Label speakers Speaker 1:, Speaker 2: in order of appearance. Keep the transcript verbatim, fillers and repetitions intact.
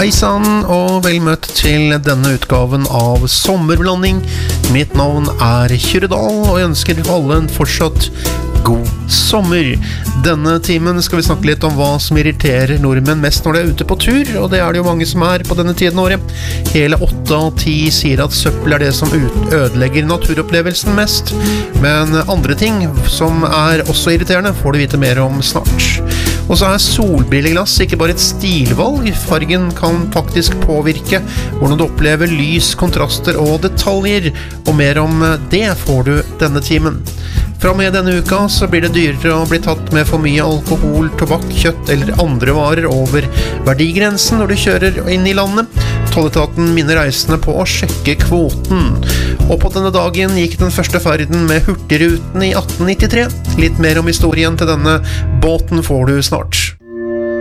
Speaker 1: Hei sann, og vel møtt til denne utgaven av Sommerblanding. Mitt navn er Kyrredal, og jeg ønsker alle en fortsatt god sommer. Denne timen skal vi snakke litt om hva som irriterer nordmenn mest når de er ute på tur, og det er det jo mange som er på denne tiden av året. Hele åtte av ti sier at søppel er det som ødelegger naturopplevelsen mest, men andre ting som er også irriterende får du vite mer om snart. Og så er solbrilleglass ikke bare et stilvalg, fargen kan faktisk påvirke hvordan du opplever lys, kontraster og detaljer, og mer om det får du denne timen. Fra og med denne uka så blir det dyrere å bli tatt med for mye alkohol, tobakk, kjøtt eller andre varer over verdigrensen når du kjører inn i landet. Tolletaten minner reisende på å sjekke kvoten. Og på denne dagen gikk den første ferden med Hurtigruten i atten nittitre. Litt mer om historien til denne båten får du snart.